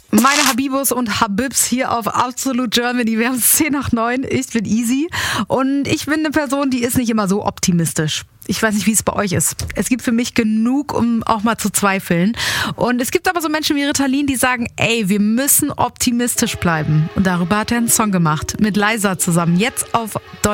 Meine Habibos und Habibs hier auf Absolute Germany. Wir haben es 10:09. Ich bin Easy und ich bin eine Person, die ist nicht immer so optimistisch. Ich weiß nicht, wie es bei euch ist. Es gibt für mich genug, um auch mal zu zweifeln. Und es gibt aber so Menschen wie Ritalin, die sagen, ey, wir müssen optimistisch bleiben. Und darüber hat er einen Song gemacht. Mit Liza zusammen. Jetzt auf